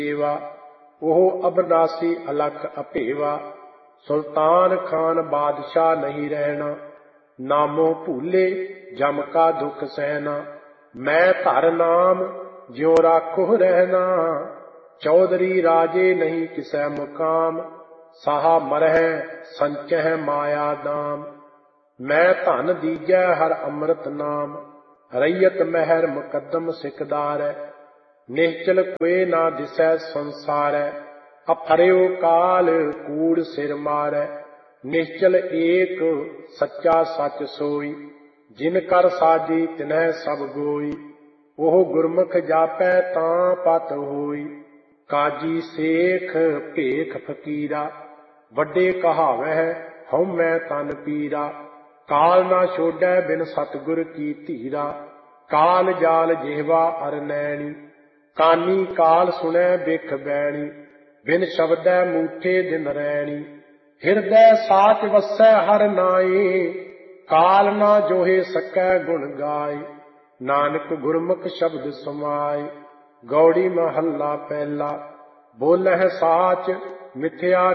ਸੇਵਾ। ਉਹ ਅਬਨਾਸੀ ਅਲਖ ਅਭੇਵਾ। ਸੁਲਤਾਨ ਖਾਨ ਬਾਦਸ਼ਾਹ ਨਹੀਂ ਰਹਿਣਾ। ਨਾਮੋ ਭੂਲੇ ਜਮ ਕਾ ਦੁਖ ਸਹਿਣਾ। ਮੈਂ ਧਰ ਨਾਮ ਜਿਉ ਰਾਖੋ ਰਹਿਣਾ। ਚੌਧਰੀ ਰਾਜੇ ਨਹੀਂ ਕਿਸੈ ਮੁਕਾਮ। ਸਾਹਾ ਮਰਹਿ ਸੰਚਹਿ ਮਾਇਆ ਦਾਮ। ਮੈਂ ਧਨ ਦੀਜੈ ਹਰ ਅੰਮ੍ਰਿਤ ਨਾਮ। ਰਈਅਤ ਮਹਿਰ ਮੁਕੱਦਮ ਸਿਕਦਾਰੈ। ਨਿਸ਼ਚਲ ਕੋਇ ਨਾ ਦਿਸੈ ਸੰਸਾਰੈ। ਅਫਰਿਓ ਕਾਲ ਕੂੜ ਸਿਰ ਮਾਰੈ। ਨਿਸ਼ਚਲ ਏਕ ਸੱਚਾ ਸੱਚ ਸੋਈ। ਜਿਨ ਕਰ ਸਾਜੀ ਤਿਨਹਿ ਸਭ ਗੋਈ। ਉਹ ਗੁਰਮੁਖ ਜਾਪੈ ਤਾਂ ਪਤ ਹੋਈ। ਕਾਜੀ ਸੇਖ ਭੇਖ ਫਕੀਰਾ। ਵੱਡੇ ਕਹਾਵਹਿ ਹਉਮੈ ਤਨ ਪੀਰਾ। ਕਾਲ ਨਾ ਛੋਡੈ ਬਿਨ ਸਤਿਗੁਰ ਕੀ ਧੀਰਾ। ਕਾਲ ਜਾਲ ਜਿਹਵਾ ਅਰ ਨੈਣੀ। ਕਾਨੀ ਕਾਲ ਸੁਣੈ ਬਿਖ ਬੈਣੀ। ਬਿਨ ਸ਼ਬਦੈ ਮੂਠੇ ਦਿਨ ਰੈਣੀ। ਹਿਰਦੈ ਸਾਚ ਵਸੈ ਹਰ ਨਾਏ। ਕਾਲ ਨਾ ਜੋਹੇ ਸਕੈ ਗੁਣ ਗਾਏ। ਨਾਨਕ ਗੁਰਮੁਖ ਸ਼ਬਦ ਸਮਾਏ। ਗੌੜੀ ਮਹੱਲਾ ਪਹਿਲਾ। ਬੋਲਹਿ ਸਾਚ ਮਿਥਿਆ